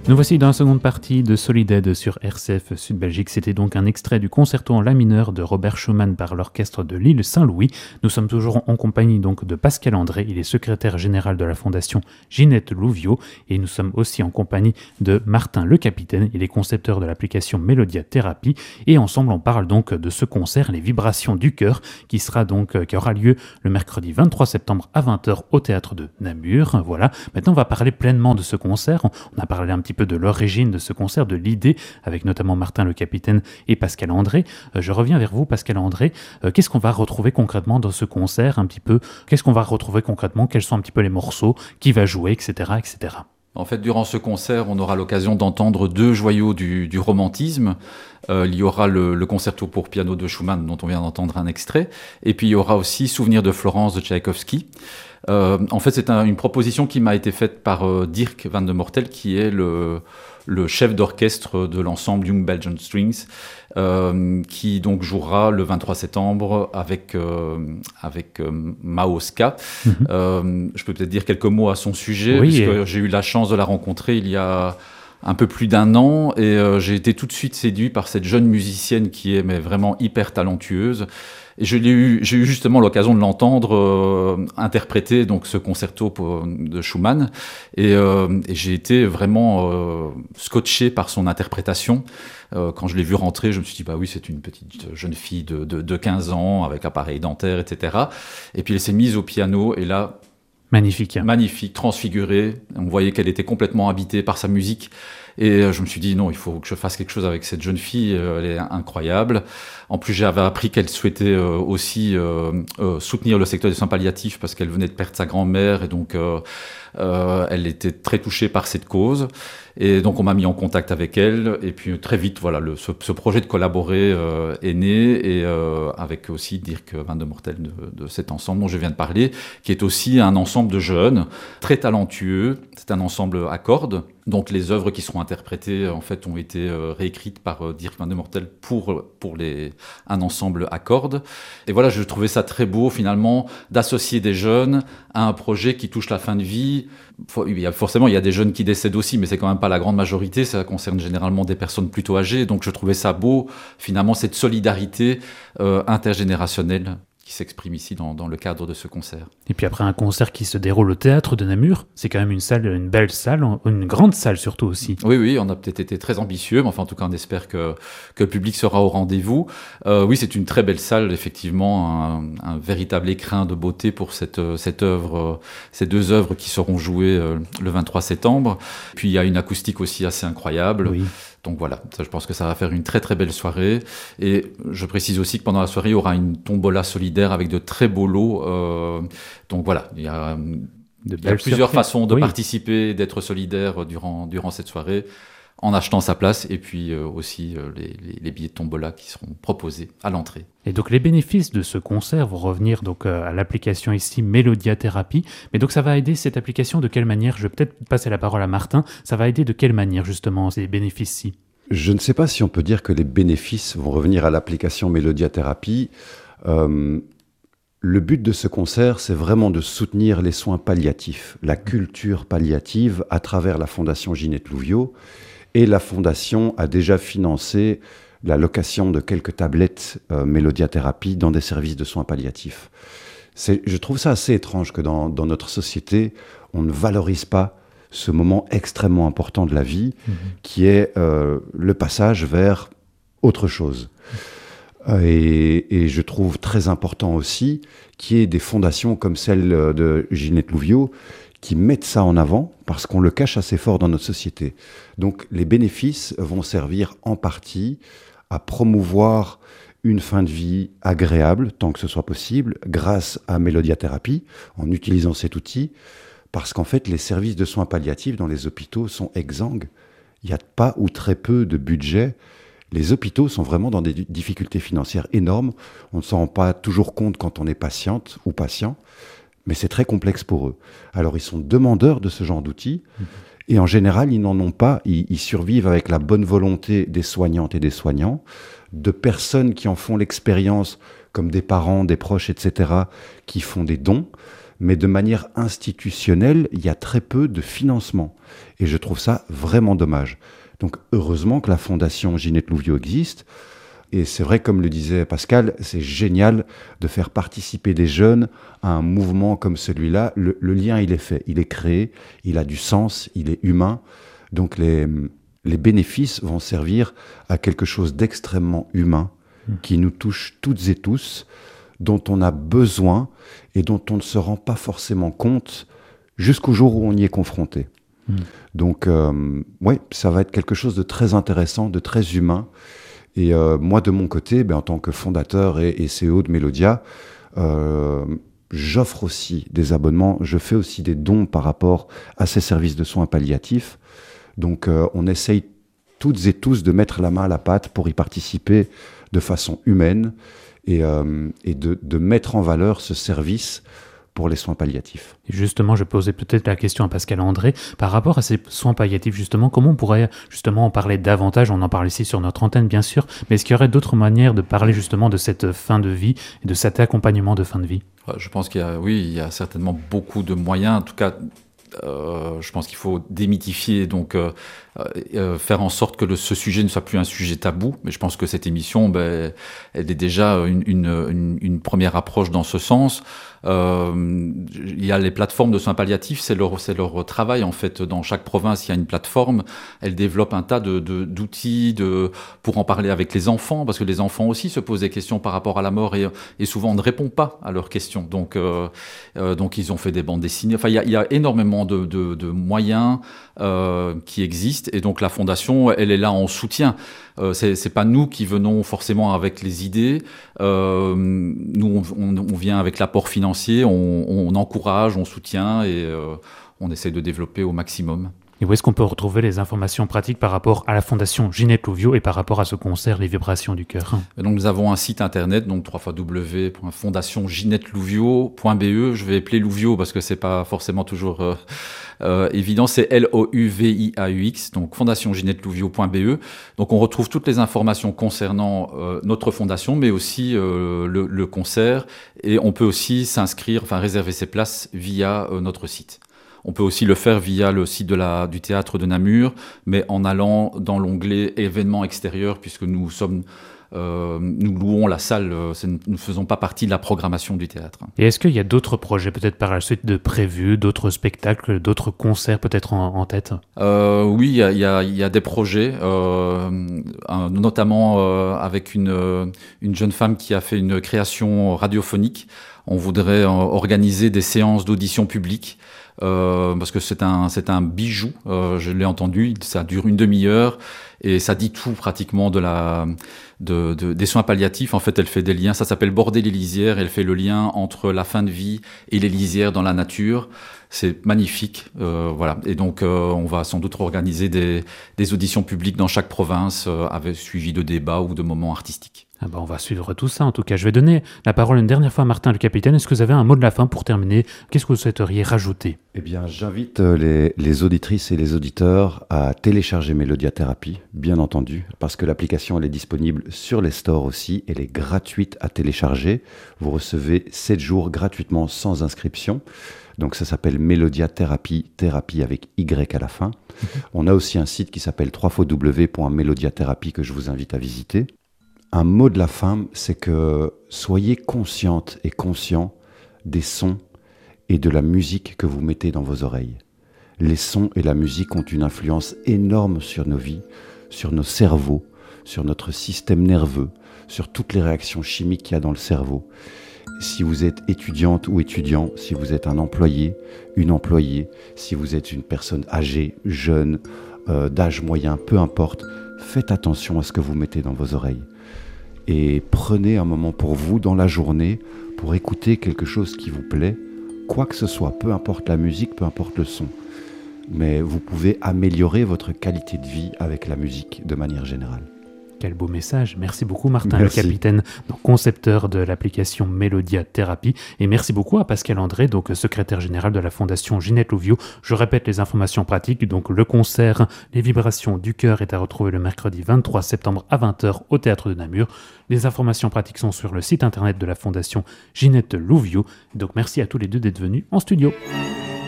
Nous voici dans la seconde partie de Solid sur RCF Sud Belgique. C'était donc un extrait du concerto en la mineur de Robert Schumann par l'orchestre de l'île Saint-Louis. Nous sommes toujours en compagnie donc de Pascal André. Il est secrétaire général de la fondation Ginette Louviot. Et nous sommes aussi en compagnie de Martin Le Capitaine. Il est concepteur de l'application Melodia Therapy. Et ensemble, on parle donc de ce concert, Les Vibrations du Cœur, qui aura lieu le mercredi 23 septembre à 20h au théâtre de Namur. Voilà. Maintenant, on va parler pleinement de ce concert. On a parlé un petit peu de l'origine de ce concert, de l'idée, avec notamment Martin Le Capitaine et Pascal André. Je reviens vers vous, Pascal André. Qu'est-ce qu'on va retrouver concrètement dans ce concert un petit peu? Qu'est-ce qu'on va retrouver concrètement? Quels sont un petit peu les morceaux? Qui va jouer, etc., etc. En fait, durant ce concert, on aura l'occasion d'entendre deux joyaux du romantisme. Il y aura le concerto pour piano de Schumann, dont on vient d'entendre un extrait. Et puis, il y aura aussi Souvenir de Florence de Tchaïkovski. En fait, c'est une proposition qui m'a été faite par Dirk van de Mortel, qui est le chef d'orchestre de l'ensemble Young Belgian Strings, qui donc jouera le 23 septembre avec Mao Ska. Je peux peut-être dire quelques mots à son sujet, puisque j'ai eu la chance de la rencontrer il y a un peu plus d'un an, et j'ai été tout de suite séduit par cette jeune musicienne qui est vraiment hyper talentueuse. Et j'ai eu justement l'occasion de l'entendre interpréter donc ce concerto de Schumann, et j'ai été vraiment scotché par son interprétation. Quand je l'ai vue rentrer, je me suis dit, bah oui, c'est une petite jeune fille de 15 ans, avec appareil dentaire, etc. Et puis elle s'est mise au piano, et là... Magnifique, transfigurée. On voyait qu'elle était complètement habitée par sa musique. Et je me suis dit, non, il faut que je fasse quelque chose avec cette jeune fille, elle est incroyable. En plus, j'avais appris qu'elle souhaitait aussi soutenir le secteur des soins palliatifs, parce qu'elle venait de perdre sa grand-mère, et donc elle était très touchée par cette cause. Et donc on m'a mis en contact avec elle, et puis très vite, voilà, ce projet de collaborer est né, et avec aussi Dirk van de Mortel de cet ensemble dont je viens de parler, qui est aussi un ensemble de jeunes très talentueux. C'est un ensemble à cordes. Donc les œuvres qui seront interprétées en fait ont été réécrites par Dirk van de Mortel pour un ensemble à cordes. Et voilà, je trouvais ça très beau finalement d'associer des jeunes à un projet qui touche la fin de vie. Forcément, il y a des jeunes qui décèdent aussi, mais c'est quand même pas la grande majorité. Ça concerne généralement des personnes plutôt âgées. Donc je trouvais ça beau finalement, cette solidarité intergénérationnelle qui s'exprime ici dans le cadre de ce concert. Et puis après un concert qui se déroule au théâtre de Namur, c'est quand même une belle salle, une grande salle surtout aussi. Oui, on a peut-être été très ambitieux, mais enfin en tout cas on espère que le public sera au rendez-vous. Oui, c'est une très belle salle, effectivement, un véritable écrin de beauté pour cette œuvre, ces deux œuvres qui seront jouées le 23 septembre. Puis il y a une acoustique aussi assez incroyable. Oui. Donc voilà, je pense que ça va faire une très très belle soirée. Et je précise aussi que pendant la soirée, il y aura une tombola solidaire avec de très beaux lots. Donc voilà, il y a plusieurs façons de participer, d'être solidaire durant cette soirée, en achetant sa place, et puis aussi les billets de tombola qui seront proposés à l'entrée. Et donc les bénéfices de ce concert vont revenir donc à l'application ici Melodia Therapy. Mais donc ça va aider cette application de quelle manière? Je vais peut-être passer la parole à Martin. Ça va aider de quelle manière justement ces bénéfices-ci? Je ne sais pas si on peut dire que les bénéfices vont revenir à l'application Melodia Therapy. Le but de ce concert, c'est vraiment de soutenir les soins palliatifs, la culture palliative à travers la Fondation Ginette Louviot. Et la Fondation a déjà financé la location de quelques tablettes Melodia Therapy dans des services de soins palliatifs. Je trouve ça assez étrange que dans notre société, on ne valorise pas ce moment extrêmement important de la vie, qui est le passage vers autre chose. Et je trouve très important aussi qu'il y ait des fondations comme celle de Ginette Louviot qui mettent ça en avant, parce qu'on le cache assez fort dans notre société. Donc les bénéfices vont servir en partie à promouvoir une fin de vie agréable, tant que ce soit possible, grâce à Melodia Therapy, en utilisant cet outil, parce qu'en fait, les services de soins palliatifs dans les hôpitaux sont exsangues. Il n'y a pas ou très peu de budget. Les hôpitaux sont vraiment dans des difficultés financières énormes. On ne s'en rend pas toujours compte quand on est patiente ou patient, mais c'est très complexe pour eux. Alors, ils sont demandeurs de ce genre d'outils, et en général, ils n'en ont pas. Ils survivent avec la bonne volonté des soignantes et des soignants, de personnes qui en font l'expérience, comme des parents, des proches, etc., qui font des dons. mais de manière institutionnelle, il y a très peu de financement. Et je trouve ça vraiment dommage. Donc heureusement que la Fondation Ginette Louviot existe. Et c'est vrai, comme le disait Pascal, c'est génial de faire participer des jeunes à un mouvement comme celui-là. Le lien, il est fait, il est créé, il a du sens, il est humain. Donc les bénéfices vont servir à quelque chose d'extrêmement humain qui nous touche toutes et tous, dont on a besoin et dont on ne se rend pas forcément compte jusqu'au jour où on y est confronté. Donc, ouais, ça va être quelque chose de très intéressant, de très humain. Et moi, de mon côté, en tant que fondateur et CEO de Mélodia, j'offre aussi des abonnements, je fais aussi des dons par rapport à ces services de soins palliatifs. Donc, on essaye toutes et tous de mettre la main à la pâte pour y participer de façon humaine et de mettre en valeur ce service pour les soins palliatifs. Et justement, je posais peut-être la question à Pascal André, par rapport à ces soins palliatifs, justement, comment on pourrait justement en parler davantage? On en parle ici sur notre antenne, bien sûr, mais est-ce qu'il y aurait d'autres manières de parler justement de cette fin de vie et de cet accompagnement de fin de vie? Je pense qu'il y a certainement beaucoup de moyens, en tout cas. Je pense qu'il faut démythifier, donc faire en sorte que ce sujet ne soit plus un sujet tabou. Mais je pense que cette émission, elle est déjà une première approche dans ce sens. Il y a les plateformes de soins palliatifs, c'est leur travail en fait. Dans chaque province, il y a une plateforme. Elles développent un tas d'outils pour en parler avec les enfants, parce que les enfants aussi se posent des questions par rapport à la mort et souvent on ne répond pas à leurs questions. Donc ils ont fait des bandes dessinées. Enfin, il y a énormément de moyens qui existent, et donc la Fondation, elle est là en soutien. C'est pas nous qui venons forcément avec les idées. Nous, on vient avec l'apport financier, on encourage, on soutient et on essaie de développer au maximum. Et où est-ce qu'on peut retrouver les informations pratiques par rapport à la Fondation Ginette Louviot et par rapport à ce concert Les Vibrations du Cœur? Donc nous avons un site internet, donc www.fondationginettelouviot.be. Je vais appeler Louviot parce que c'est pas forcément toujours évident. C'est LOUVIAUX, donc fondationginettelouviot.be. Donc on retrouve toutes les informations concernant notre fondation, mais aussi le concert. Et on peut aussi réserver ses places via notre site. On peut aussi le faire via le site du théâtre de Namur, mais en allant dans l'onglet événements extérieurs, puisque nous louons la salle, nous ne faisons pas partie de la programmation du théâtre. Et est-ce qu'il y a d'autres projets peut-être par la suite de prévus, d'autres spectacles, d'autres concerts peut-être en tête? Oui, il y a des projets, notamment avec une jeune femme qui a fait une création radiophonique. On voudrait organiser des séances d'audition publique. Parce que c'est un bijou, je l'ai entendu, ça dure une demi-heure et ça dit tout pratiquement des soins palliatifs. En fait, elle fait des liens, ça s'appelle Border les lisières, elle fait le lien entre la fin de vie et les lisières dans la nature. C'est magnifique, voilà. Et donc, on va sans doute organiser des auditions publiques dans chaque province, avec suivi de débats ou de moments artistiques. On va suivre tout ça. En tout cas, je vais donner la parole une dernière fois à Martin le Capitaine. Est-ce que vous avez un mot de la fin pour terminer? Qu'est-ce que vous souhaiteriez rajouter? Eh bien, j'invite les auditrices et les auditeurs à télécharger Mélodia Thérapie, bien entendu, parce que l'application elle est disponible sur les stores aussi. Elle est gratuite à télécharger. Vous recevez 7 jours gratuitement sans inscription. Donc ça s'appelle Mélodia Thérapie, thérapie avec Y à la fin. On a aussi un site qui s'appelle www.melodiathérapie que je vous invite à visiter. Un mot de la fin, c'est que soyez conscientes et conscients des sons et de la musique que vous mettez dans vos oreilles. Les sons et la musique ont une influence énorme sur nos vies, sur nos cerveaux, sur notre système nerveux, sur toutes les réactions chimiques qu'il y a dans le cerveau. Si vous êtes étudiante ou étudiant, si vous êtes un employé, une employée, si vous êtes une personne âgée, jeune, d'âge moyen, peu importe, faites attention à ce que vous mettez dans vos oreilles. Et prenez un moment pour vous dans la journée pour écouter quelque chose qui vous plaît, quoi que ce soit, peu importe la musique, peu importe le son. Mais vous pouvez améliorer votre qualité de vie avec la musique de manière générale. Quel beau message. Merci beaucoup Martin Merci. Le Capitaine, donc concepteur de l'application Melodia Thérapie. Et merci beaucoup à Pascal André, donc secrétaire général de la Fondation Ginette Louviot. Je répète les informations pratiques. Donc le concert Les Vibrations du Cœur est à retrouver le mercredi 23 septembre à 20h au Théâtre de Namur. Les informations pratiques sont sur le site internet de la Fondation Ginette Louviot. Donc merci à tous les deux d'être venus en studio.